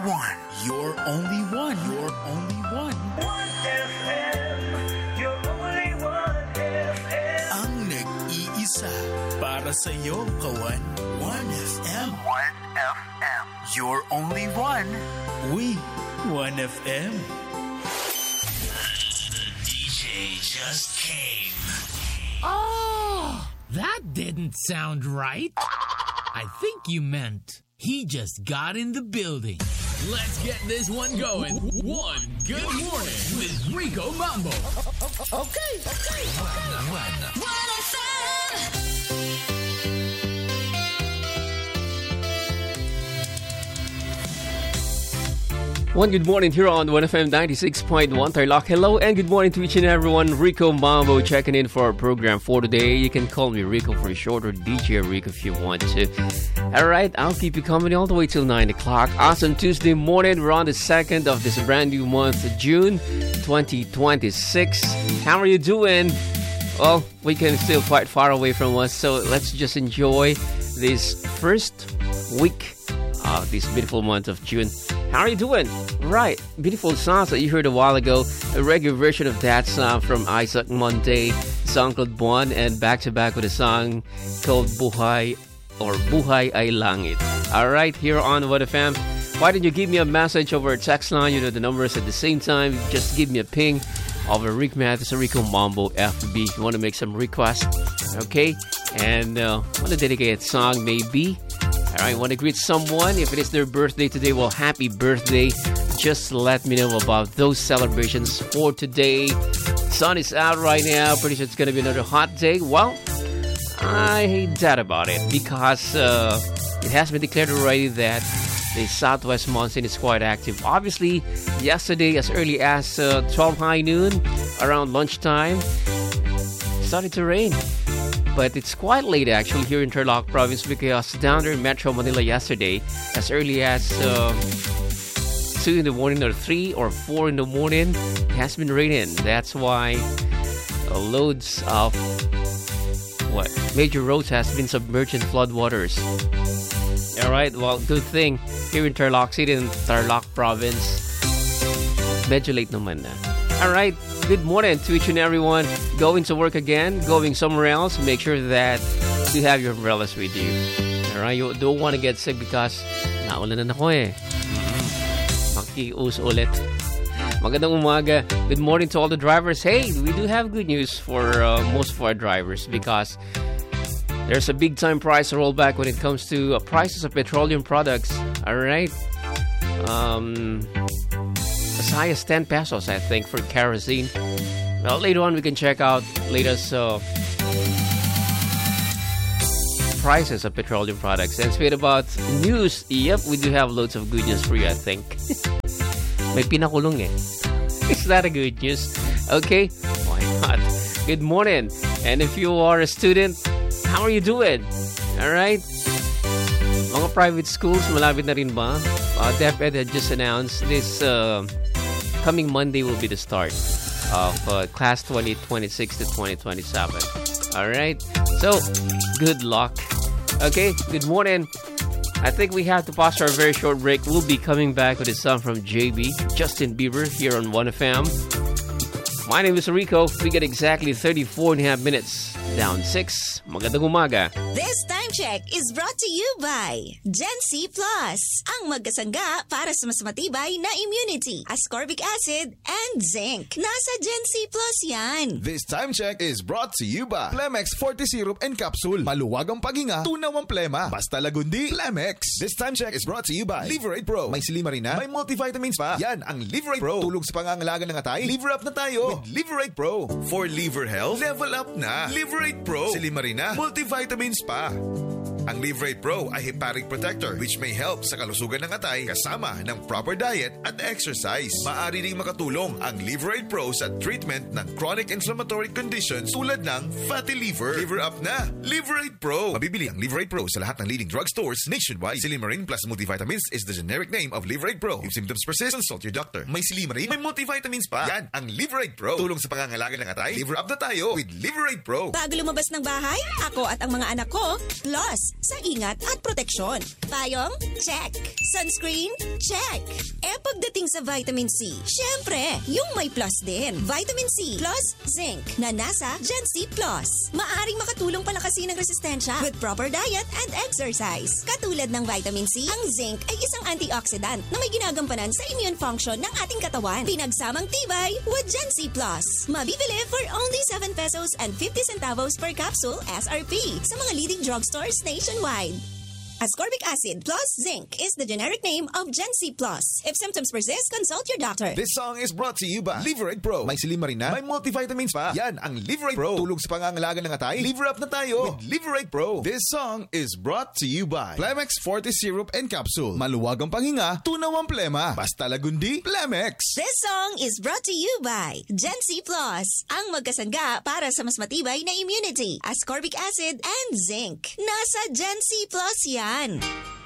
one. Your only one. Your only one. 1FM, your only 1FM. Ang nag-iisa para sa'yo, kawan. 1FM. 1FM. Your only one. We, 1FM. The DJ just came. Oh, that didn't sound right. I think you meant he just got in the building. Let's get this one going. One good morning with Rico Mambo. Okay. One good morning here on 1FM 96.1 Tarlac. Hello and good morning to each and everyone. Rico Mambo checking in for our program for today. You can call me Rico for short or DJ Rico if you want to. Alright, I'll keep you company all the way till 9 o'clock. Awesome Tuesday morning. We're on the 2nd of this brand new month, June 2026. How are you doing? Well, weekend is still quite far away from us, so let's just enjoy this first week of this beautiful month of June. How are you doing? Right, beautiful songs that you heard a while ago. A regular version of that song from Isaac Monte, song called Buwan, and back-to-back with a song called Buhay or Buhay Ay Langit. Alright, here on 1FM. Why don't you give me a message over a text line? You know the numbers at the same time. Just give me a ping over Rick Mathis or Rico Mambo FB. You want to make some requests, okay? And want to dedicate a song maybe. Alright, want to greet someone? If it is their birthday today, well, happy birthday. Just let me know about those celebrations for today. Sun is out right now. Pretty sure it's going to be another hot day. Well, I doubt about it because it has been declared already that the southwest monsoon is quite active. Obviously, yesterday as early as 12 high noon, around lunchtime, it started to rain. But it's quite late actually here in Tarlac province because down there in Metro Manila yesterday, as early as 2 in the morning or 3 or 4 in the morning, it has been raining. That's why loads of major roads has been submerged in floodwaters. Alright, well, good thing here in Tarlac City and Tarlac province. Medyo late naman na. Alright, good morning to each and everyone. Going to work again, going somewhere else, make sure that you have your umbrellas with you. Alright, you don't want to get sick because naulan na ako eh. Makius ulit. Magandang umaga. Good morning to all the drivers. Hey, we do have good news for most of our drivers because there's a big time price rollback when it comes to prices of petroleum products. Alright. As high as 10 pesos, I think, for kerosene. Well, later on, we can check out latest prices of petroleum products. And speaking about news, yep, we do have loads of good news for you, I think. May pinakulong eh. Is that a good news? Okay, why not? Good morning. And if you are a student, how are you doing? Alright? Mga private schools, malapit na rin ba? DepEd had just announced this coming Monday will be the start of class 2026 to 2027. Alright? So, good luck. Okay, good morning. I think we have to pause for a very short break. We'll be coming back with a song from JB, Justin Bieber, here on 1FM. My name is Rico. We get exactly 34 and a half minutes. Down 6. Magandang umaga. This time check is brought to you by Gen C Plus. Ang magkasangga para sa mas matibay na immunity, ascorbic acid, and zinc. Nasa Gen C Plus yan. This time check is brought to you by Plemex Forte Syrup and Capsule. Maluwag ang paghinga, tunaw ang plema. Basta lagundi, Plemex. This time check is brought to you by Liverate Pro. May silimarina, may multivitamins pa. Yan ang Liverate Pro. Tulog sa pangangalaga ng atay. Liver up na tayo with Liverate Pro. For liver health, level up na. Liverate Pro. Silimarina, multivitamins pa. Ang Liverate Pro ay hepatic protector which may help sa kalusugan ng atay kasama ng proper diet at exercise. Maaari ring makatulong ang Liverate Pro sa treatment ng chronic inflammatory conditions tulad ng fatty liver. Liver up na! Liverate Pro! Mabibili ang Liverate Pro sa lahat ng leading drugstores nationwide. Silimarin plus multivitamins is the generic name of Liverate Pro. If symptoms persist, consult your doctor. May silimarin, may multivitamins pa. Yan ang Liverate Pro. Tulong sa pangangalaga ng atay. Liver up na tayo with Liverate Pro. Bago lumabas ng bahay, ako at ang mga anak ko, plus sa ingat at proteksyon. Payong Check. Sunscreen? Check. Pagdating sa vitamin C, syempre, yung may plus din. Vitamin C plus zinc na nasa Gen C+. Maaring makatulong palakasin ang resistensya with proper diet and exercise. Katulad ng vitamin C, ang zinc ay isang antioxidant na may ginagampanan sa immune function ng ating katawan. Pinagsamang tibay with Gen C+. Mabibili for only 7 pesos and 50 centavos per capsule SRP sa mga leading drugstores nationwide. Ascorbic acid plus zinc is the generic name of Gen C+. If symptoms persist, consult your doctor. This song is brought to you by Liverate Pro. May silimarin na, may multivitamins pa. Yan ang Liverate Pro. Tulong sa pangangalaga ng atay. Liver up na tayo with Liverate Pro. This song is brought to you by Plemex Forte Syrup and Capsule. Maluwag ang panghinga, tunaw ang plema. Basta lagundi, Plemex. This song is brought to you by Gen C+. Ang magkasangga para sa mas matibay na immunity. Ascorbic acid and zinc. Nasa Gen C+ yan.